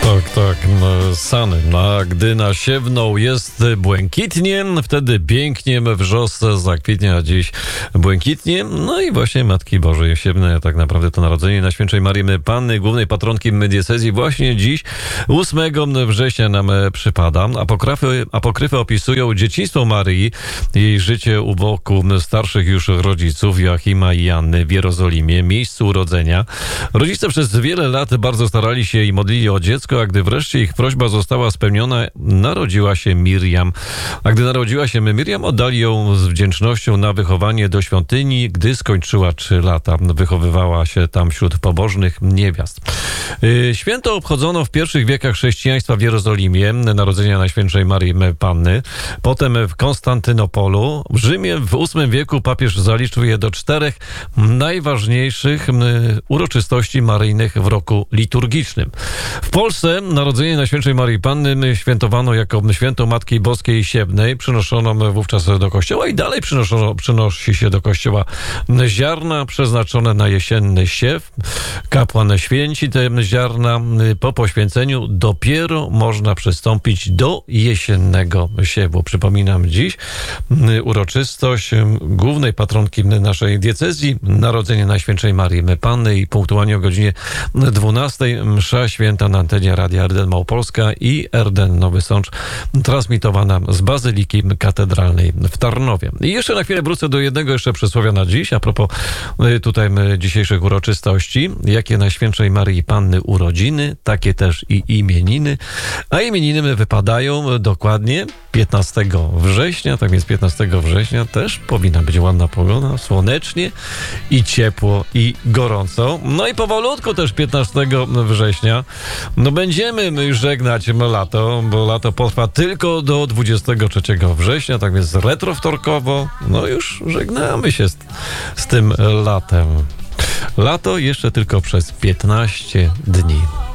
Tak, Sany. A gdy na siewną jest błękitnie, wtedy pięknie wrzos zakwitnie, a dziś błękitnie. No i właśnie Matki Bożej Siewnej, tak naprawdę to narodzenie Najświętszej Maryi Panny, głównej patronki diecezji, właśnie dziś, 8 września nam przypada. Apokryfy opisują dzieciństwo Maryi, jej życie u boku starszych już rodziców, Joachima i Janny w Jerozolimie, miejscu urodzenia. Rodzice przez wiele lat bardzo starali się i modlili o dziecko, a gdy wreszcie ich prośba została spełniona, narodziła się Miriam. A gdy narodziła się Miriam, oddali ją z wdzięcznością na wychowanie do świątyni, gdy skończyła 3 lata. Wychowywała się tam wśród pobożnych niewiast. Święto obchodzono w pierwszych wiekach chrześcijaństwa w Jerozolimie, narodzenia Najświętszej Maryi Panny, potem w Konstantynopolu. W Rzymie w VIII wieku papież zaliczył je do 4 najważniejszych uroczystości maryjnych w roku liturgicznym. W Polsce narodzenie Najświętszej Maryi Panny świętowano jako święto Matki Boskiej Siewnej. Przynoszono wówczas do kościoła i dalej przynosi się do kościoła ziarna przeznaczone na jesienny siew. Kapłan święci te ziarna. Po poświęceniu dopiero można przystąpić do jesiennego siewu. Przypominam dziś uroczystość głównej patronki naszej diecezji, narodzenie Najświętszej Maryi Panny i punktualnie o godzinie 12 msza święta na antenie Radia RDN Małopolska i RDN Nowy Sącz, transmitowana z Bazyliki Katedralnej w Tarnowie. I jeszcze na chwilę wrócę do jednego jeszcze przysłowia na dziś, a propos tutaj dzisiejszych uroczystości. Jakie Najświętszej Maryi Panny urodziny, takie też i imieniny. A imieniny wypadają dokładnie 15 września, tak więc 15 września też powinna być ładna pogoda, słonecznie i ciepło i gorąco. No i powolutku też 15 września będziemy już żegnać lato, bo lato potrwa tylko do 23 września, tak więc retrowtorkowo, już żegnamy się z tym latem. Lato jeszcze tylko przez 15 dni.